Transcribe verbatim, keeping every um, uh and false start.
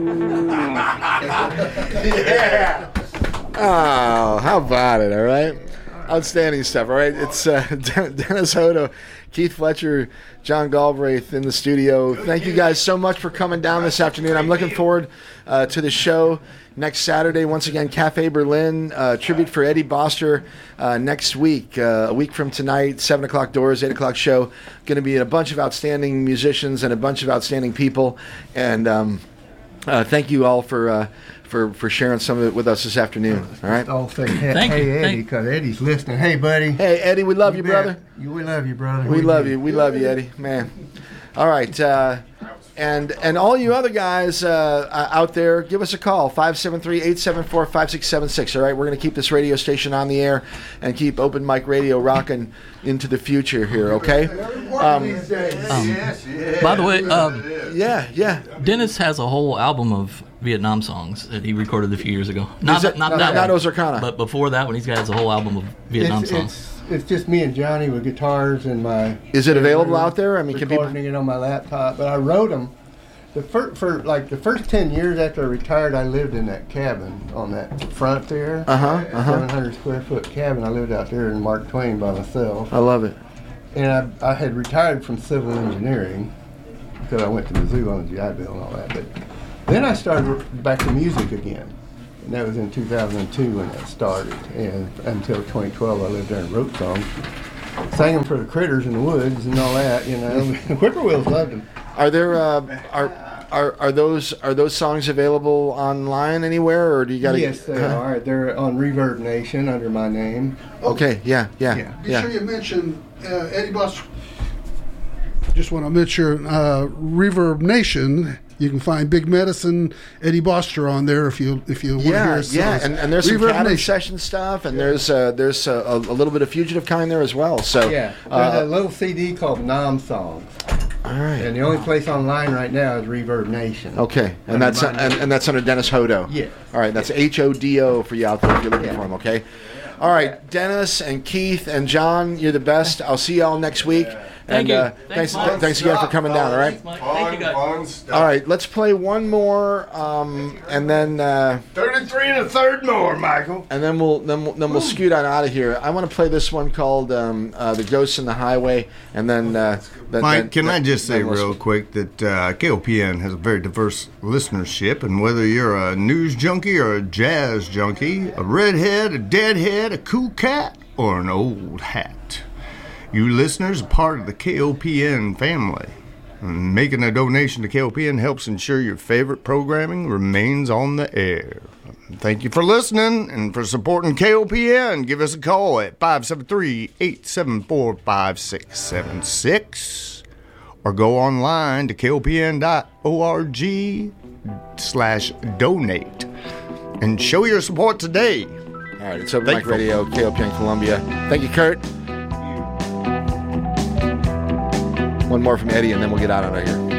Yeah. Oh, how about it? All right. Outstanding stuff. All right. It's uh, Dennis Hodo, Keith Fletcher, John Galbraith in the studio. Thank you guys so much for coming down this afternoon. I'm looking forward uh, to the show next Saturday. Once again, Cafe Berlin, uh, tribute for Eddie Boster uh, next week, uh, a week from tonight, seven o'clock doors, eight o'clock show. Going to be a bunch of outstanding musicians and a bunch of outstanding people. And um, uh, thank you all for uh, for for sharing some of it with us this afternoon. All right. I'll say hey, Thank hey you. Eddie, Thank- because Eddie's listening. Hey, buddy. Hey, Eddie, we love you, bet. brother. You, we love you, brother. We love you. We love you, Eddie. Man. All right. Uh, and and all you other guys uh, out there, give us a call, five seven three, eight seven four, five six seven six. All right. We're going to keep this radio station on the air and keep Open Mic Radio rocking into the future here, okay? Um, Um, by the way, um, yeah, yeah. Dennis has a whole album of Vietnam songs that he recorded a few years ago. Not, it- not, not- that not one, Ozarkana. But before that one, he's got a whole album of Vietnam It's, songs. it's, it's just me and Johnny with guitars and my. Is it available out there? I mean, can people? recording it on my laptop, but I wrote them. The fir- for like the first ten years after I retired, I lived in that cabin on that front there. Uh-huh, uh-huh. seven hundred square foot cabin. I lived out there in Mark Twain by myself. I love it. And I, I had retired from civil engineering because I went to Mizzou on the G I Bill and all that. But then I started back to music again. And that was in two thousand two when that started. And until twenty twelve, I lived there and wrote songs. Sang them for the critters in the woods and all that, you know. Whippoorwills loved them. Are there uh, are are are those are those songs available online anywhere, or do you got to? Yes, they are. They're on Reverb Nation under my name. Okay, yeah, yeah, Yeah. Be yeah. sure you mention uh, Eddie Boster. Just want to mention uh, Reverb Nation. You can find Big Medicine, Eddie Boster on there if you if you want to Yeah, hear his yeah, songs. and, and there's some Reverb cabin Nation. session stuff, and there's uh, there's a, a little bit of Fugitive Kind there as well. So Yeah, uh, there's a little C D called Nom Songs. all right, And the only place online right now is Reverb Nation. okay, and Under that's my and, name. and that's under Dennis Hodo. Yes. All right, that's H O D O for you out there if you're looking Yeah. for him. Okay. All right, Dennis and Keith and John, you're the best. I'll see y'all next week. Thank and you. uh, Thanks, thanks, Mike. thanks again for coming down. All right. Thanks, Mike. Thank you, guys. Fun stuff. All right, let's play one more, um, and then uh, thirty-three and a third more, Michael. and then we'll then we'll, then we'll scoot on out of here. I want to play this one called um, uh, "The Ghosts in the Highway," and then uh, then- Mike, then- can I then- just say then we'll real sc- quick that uh, K O P N has a very diverse listenership, and whether you're a news junkie or a jazz junkie, a redhead, a deadhead, a cool cat, or an old hat, you listeners are part of the K O P N family. And making a donation to K O P N helps ensure your favorite programming remains on the air. Thank you for listening and for supporting K O P N. Give us a call at five seven three, eight seven four, five six seven six or go online to kopn dot org slash donate and show your support today. All right, it's Open Thank Mic you. Radio, K O P N Columbia. Thank you, Kurt. One more from Eddie, and then we'll get out of here.